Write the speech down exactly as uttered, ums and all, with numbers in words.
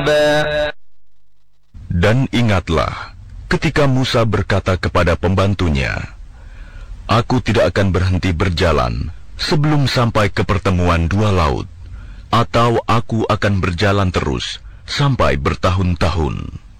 Dan ingatlah, ketika Musa berkata kepada pembantunya, "Aku tidak akan berhenti berjalan sebelum sampai ke pertemuan dua laut, atau aku akan berjalan terus sampai bertahun-tahun."